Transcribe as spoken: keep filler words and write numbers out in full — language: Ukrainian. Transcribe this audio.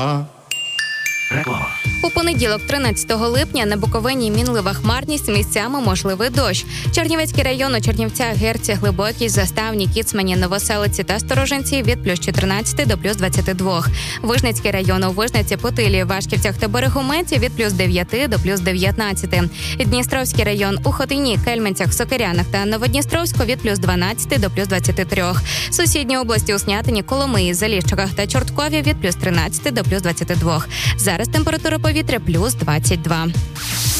Реклама. У понеділок, тринадцятого липня, на Буковині мінлива хмарність, місцями можливий дощ. Чернівецький район у Чернівцях, Герці, Глибокій, Заставні, Кіцмані, Новоселиці та Сторожинці від плюс чотирнадцяти до плюс двадцяти двох. Вижницький район у Вижниці, Путилі, Вашківцях та Берегометі від плюс дев'яти до плюс дев'ятнадцяти. Дністровський район у Хотині, Кельменцях, Сокирянах та Новодністровську від плюс дванадцяти до плюс двадцяти трьох. Сусідні області у Снятині, Коломиї, Заліщиках та Чорткові від плюс тринадцяти до плюс двадцяти двох. Зараз температура повітря плюс двадцять два.